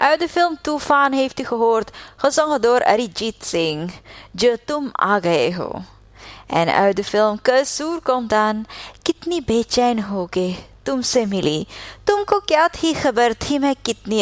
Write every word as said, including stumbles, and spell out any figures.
Uit de film Tufan heeft u gehoord, gezongen door Arijit Singh, Je Tum Aa Gaye Ho. En uit de film Kasoor komt dan, Kitni bechain ho ge tumse mili, tumko kya thi khabar thi main kitni